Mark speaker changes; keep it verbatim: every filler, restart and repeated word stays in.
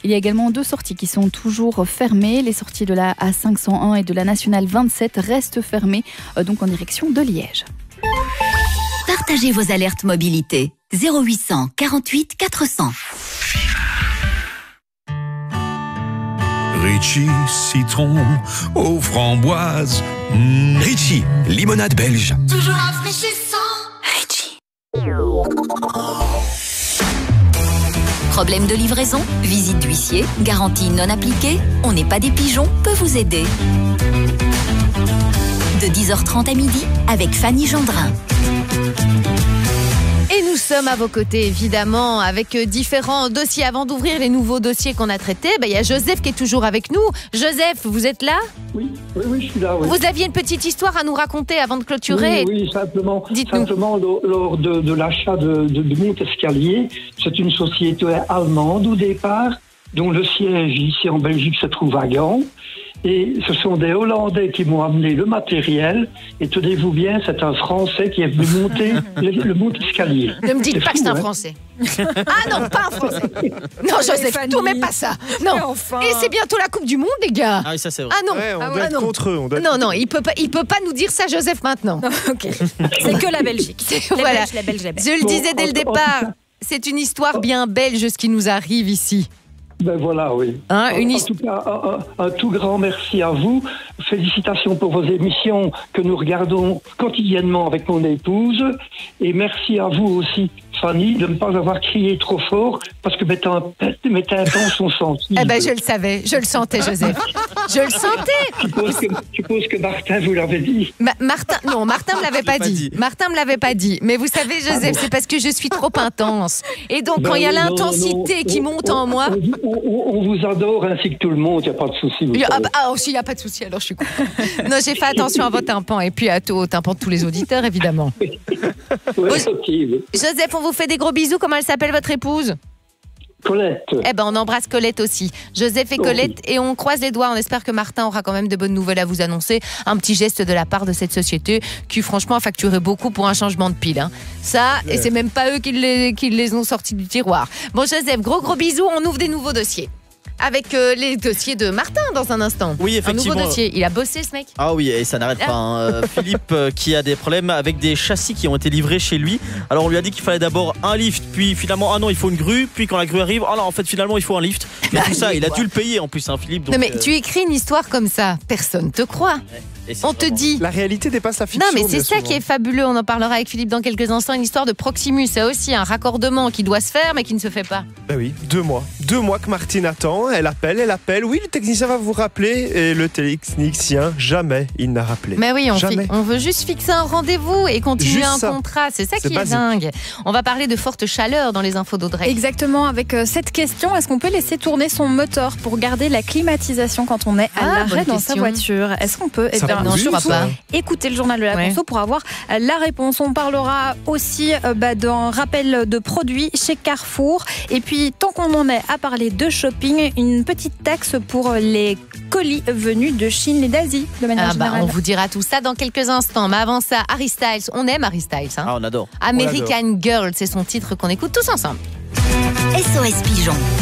Speaker 1: Il y a également deux sorties qui sont toujours fermées. Les sorties de la A cinq cent un et de la Nationale vingt-sept restent fermées, donc en direction de Liège.
Speaker 2: Partagez vos alertes mobilité. zéro huit cent quarante-huit quatre cents.
Speaker 3: Ritchie, citron aux framboises. Mmh.
Speaker 4: Ritchie, limonade belge.
Speaker 5: Toujours rafraîchissant.
Speaker 2: Ritchie. Problème de livraison? Visite d'huissier? Garantie non appliquée? On n'est pas des pigeons peut vous aider. De dix heures trente à midi avec Fanny Gendrin.
Speaker 6: Et nous sommes à vos côtés, évidemment, avec différents dossiers. Avant d'ouvrir les nouveaux dossiers qu'on a traités, ben, il y a Joseph qui est toujours avec nous. Joseph, vous êtes là?
Speaker 7: Oui, oui, oui, je suis là. Oui.
Speaker 6: Vous aviez une petite histoire à nous raconter avant de clôturer?
Speaker 7: Oui, oui, simplement,
Speaker 6: Dites-nous.
Speaker 7: simplement lors, lors de, de l'achat de, de, de Montescalier, c'est une société allemande au départ, dont le siège ici en Belgique se trouve à Gand. Et ce sont des Hollandais qui m'ont amené le matériel. Et tenez-vous bien, c'est un Français qui est venu monter le, le Montescalier.
Speaker 6: Ne me dites
Speaker 7: C'est
Speaker 6: pas que
Speaker 7: fou,
Speaker 6: c'est un
Speaker 7: hein.
Speaker 6: Français. Ah non, pas un Français. Non, Joseph, tout mais pas ça. Non.
Speaker 8: Enfin.
Speaker 6: Et c'est bientôt la Coupe du Monde, les gars.
Speaker 9: Ah oui, ça c'est vrai.
Speaker 6: Ah non.
Speaker 8: Ouais, on
Speaker 6: ah,
Speaker 8: doit
Speaker 6: ah
Speaker 8: être
Speaker 6: non.
Speaker 8: contre eux. On doit être
Speaker 6: Non,
Speaker 8: contre
Speaker 6: non,
Speaker 8: eux.
Speaker 6: il peut pas, il peut pas nous dire ça, Joseph, maintenant.
Speaker 1: Ok, c'est que la Belgique. Les
Speaker 6: Voilà.
Speaker 1: Belges, les Belges, les Belges.
Speaker 6: Je le
Speaker 7: Bon,
Speaker 6: disais dès
Speaker 7: en-
Speaker 6: le
Speaker 7: en
Speaker 6: départ,
Speaker 7: tout cas-
Speaker 6: c'est une histoire bien belge ce qui nous arrive ici.
Speaker 7: Ben voilà, oui.
Speaker 6: Hein,
Speaker 7: en,
Speaker 6: une
Speaker 7: en
Speaker 6: hist-
Speaker 7: tout cas, un, un- un tout grand merci à vous. Félicitations pour vos émissions que nous regardons quotidiennement avec mon épouse. Et merci à vous aussi, Fanny, de ne pas avoir crié trop fort parce que mes tympans, mes tympans sont sensibles.
Speaker 6: Eh ben, je le savais, je le sentais, Joseph. Je le sentais.
Speaker 7: Je suppose que, je suppose que Martin vous l'avait dit.
Speaker 6: Ma- Martin, non, Martin me l'avait pas,
Speaker 9: pas
Speaker 6: dit.
Speaker 9: dit.
Speaker 6: Martin me l'avait pas dit. Mais vous savez, Joseph, c'est parce que je suis trop intense. Et donc, quand il y a
Speaker 7: Ben oui, non,
Speaker 6: l'intensité
Speaker 7: non,
Speaker 6: qui
Speaker 7: on-
Speaker 6: monte
Speaker 7: on-
Speaker 6: en moi.
Speaker 7: On, on- on vous adore ainsi que tout le monde, il n'y a pas de souci. vous
Speaker 6: Il y a- ah,
Speaker 7: savez.
Speaker 6: bah, ah, aussi, il n'y a pas de souci, alors je suis contente. Non, j'ai fait attention à vos tympans et puis à tout, au tympan de tous les auditeurs, évidemment.
Speaker 7: Ouais,
Speaker 6: Vous-
Speaker 7: ok, oui.
Speaker 6: Joseph, on vous fait des gros bisous. Comment elle s'appelle, votre épouse?
Speaker 7: Colette.
Speaker 6: Eh ben, on embrasse Colette aussi. Joseph et
Speaker 7: Oh,
Speaker 6: Colette, et on croise les doigts. On espère que Martin aura quand même de bonnes nouvelles à vous annoncer. Un petit geste de la part de cette société qui, franchement, a facturé beaucoup pour un changement de pile. Hein. Ça, et c'est même pas eux qui les, qui les ont sortis du tiroir. Bon, Joseph, gros gros bisous. On ouvre des nouveaux dossiers. Avec euh, les dossiers de Martin dans un instant.
Speaker 9: Oui, effectivement.
Speaker 6: Un nouveau dossier. Il a bossé, ce mec.
Speaker 9: Ah oui, et ça n'arrête pas. hein. Euh, Philippe euh, qui a des problèmes avec des châssis qui ont été livrés chez lui. Alors on lui a dit qu'il fallait d'abord un lift, puis finalement, ah non, il faut une grue, puis quand la grue arrive, ah non, en fait, finalement, il faut un lift. Mais tout ça, il a dû le payer en plus, hein, Philippe. Donc,
Speaker 6: non, mais
Speaker 9: euh,
Speaker 6: tu écris une histoire comme ça. Personne te croit.
Speaker 9: et c'est
Speaker 6: On te
Speaker 9: vraiment-
Speaker 6: dit.
Speaker 8: La réalité dépasse la fiction.
Speaker 6: Non, mais c'est
Speaker 8: bien
Speaker 6: ça
Speaker 8: souvent.
Speaker 6: qui est fabuleux. On en parlera avec Philippe dans quelques instants. Une histoire de Proximus. C'est aussi un raccordement qui doit se faire, mais qui ne se fait pas.
Speaker 8: Ben oui, deux mois. Deux mois que Martine attend. Elle appelle, elle appelle. Oui, le technicien va vous rappeler. Et le technicien, jamais il n'a rappelé.
Speaker 6: Mais oui, on, fi-
Speaker 8: Jamais.
Speaker 6: on veut juste fixer un rendez-vous et continuer
Speaker 8: Juste
Speaker 6: un
Speaker 8: ça.
Speaker 6: contrat. C'est ça
Speaker 8: C'est
Speaker 6: qui
Speaker 8: basique.
Speaker 6: est dingue. On va parler de forte chaleur dans les infos d'Audrey.
Speaker 1: Exactement, avec euh, cette question, est-ce qu'on peut laisser tourner son moteur pour garder la climatisation quand on est à
Speaker 6: Ah,
Speaker 1: l'arrêt
Speaker 6: bonne
Speaker 1: dans sa
Speaker 6: question.
Speaker 1: voiture? Est-ce qu'on peut? Eh
Speaker 8: Ça
Speaker 1: bien,
Speaker 8: va
Speaker 6: non, je
Speaker 8: vite,
Speaker 6: crois
Speaker 8: ça.
Speaker 6: pas.
Speaker 1: écoutez le journal de la
Speaker 6: Ouais.
Speaker 1: conso pour avoir euh, la réponse. On parlera aussi euh, bah, d'un rappel de produits chez Carrefour. Et puis, tant qu'on en est à parler de shopping, une petite taxe pour les colis venus de Chine et d'Asie, de manière
Speaker 6: Ah bah,
Speaker 1: générale.
Speaker 6: on vous dira tout ça dans quelques instants. Mais avant ça, Harry Styles. On aime Harry Styles. Hein.
Speaker 9: Ah, on adore.
Speaker 6: American Girl, c'est son titre qu'on écoute tous ensemble.
Speaker 2: S O S Pigeon.